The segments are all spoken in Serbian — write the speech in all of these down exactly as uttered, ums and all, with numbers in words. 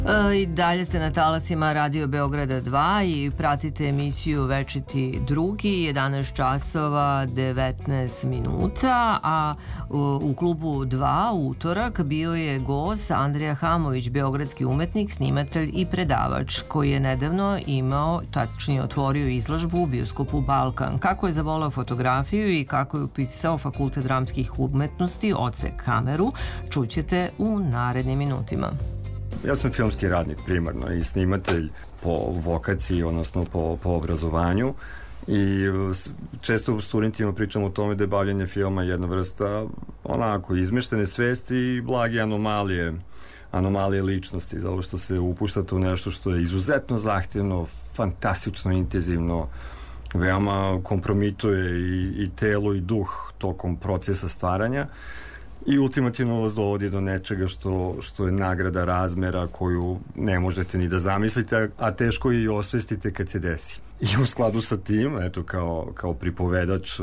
I dalje ste na talasima Radio Beograda dva i pratite emisiju Večiti drugi, jedanaest časova devetnaest minuta, a u, u klubu dva utorak bio je gost Andrija Hamović, beogradski umetnik, snimatelj i predavač, koji je nedavno imao, tačnije otvorio izložbu u bioskopu Balkan. Kako je zavolao fotografiju i kako je upisao Fakultet dramskih umetnosti, odsek kameru, čućete u narednim minutima. Ja sam filmski radnik primarno i snimatelj po vokaciji, odnosno po, po obrazovanju, i često studentima pričam o tome da je bavljanje filma jedna vrsta onako izmeštene svesti i blage anomalije anomalije ličnosti, zato što se upuštate u nešto što je izuzetno zahtevno, fantastično intenzivno, veoma kompromituje i, i telo i duh tokom procesa stvaranja i ultimativno vas dovodi do nečega što, što je nagrada razmera koju ne možete ni da zamislite, a teško je i osvestite kad se desi. I u skladu sa tim, eto, kao, kao pripovedač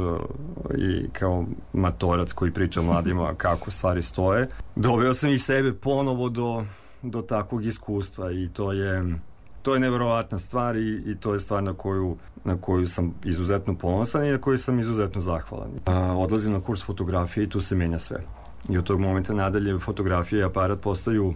i kao matorac koji priča mladima kako stvari stoje, doveo sam i sebe ponovo do, do takvog iskustva i to je, to je neverovatna stvar i, i to je stvar na koju, na koju sam izuzetno ponosan i na koju sam izuzetno zahvalan. A, odlazim na kurs fotografije i tu se menja sve. I od tog momenta nadalje fotografija i aparat postaju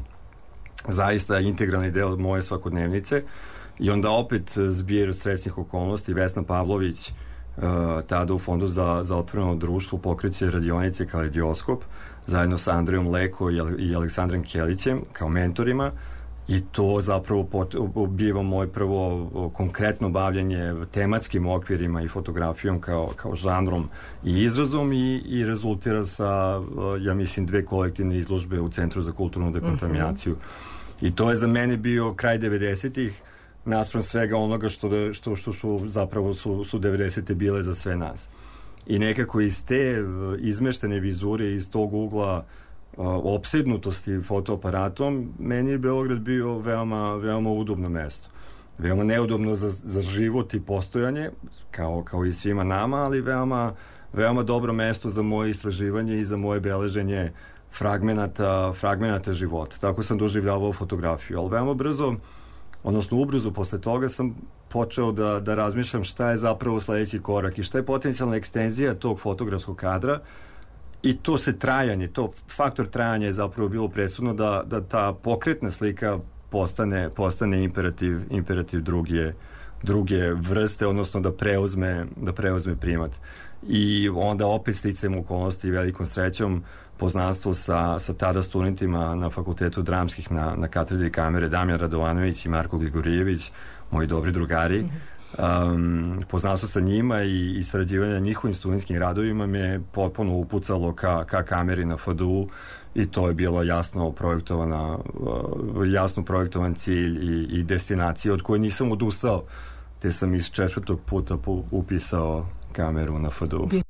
zaista integralni deo moje svakodnevnice i onda opet zbir srećnih okolnosti. Vesna Pavlović, uh, tada u Fondu za, za otvoreno društvo, pokreće radionice Kaleidoskop zajedno sa Andrejom Leko i, i Aleksandrom Kelićem kao mentorima i to zapravo biva moje prvo konkretno bavljanje tematskim okvirima i fotografijom kao, kao žanrom i izrazom i, i rezultira sa, ja mislim, dve kolektivne izložbe u Centru za kulturnu dekontaminaciju. Mm-hmm. I to je za mene bio kraj devedesetih naspram svega onoga što, što, što, što zapravo su, su devedesete bile za sve nas. I nekako iz te izmeštene vizure, iz tog ugla opsednutosti fotoaparatom, meni je Beograd bio veoma, veoma udobno mesto. Veoma neudobno za, za život i postojanje, kao, kao i svima nama, ali veoma, veoma dobro mesto za moje istraživanje i za moje beleženje fragmenata, fragmenata života. Tako sam doživljavao fotografiju, ali veoma brzo, odnosno ubrzo posle toga sam počeo da, da razmišljam šta je zapravo sledeći korak i šta je potencijalna ekstenzija tog fotografskog kadra. I to se trajanje, to faktor trajanja je zapravo bilo presudno da, da ta pokretna slika postane, postane imperativ, imperativ druge, druge vrste, odnosno da preuzme, da preuzme primat. I onda opet sticajem okolnosti i velikom srećom poznanstvo sa, sa tada studentima na Fakultetu dramskih na, na katedri kamere, Damjan Radovanović i Marko Gligorijević, moji dobri drugari. Mm-hmm. Um, poznanstvo sa njima i, i sarađivanje na njihovim studentskim radovima me je potpuno upucalo ka, ka kameri na F D U i to je bilo jasno projektovana uh, jasno projektovan cilj i, i destinacija od koje nisam odustao, te sam iz četvrtog puta pu, upisao kameru na F D U. Bio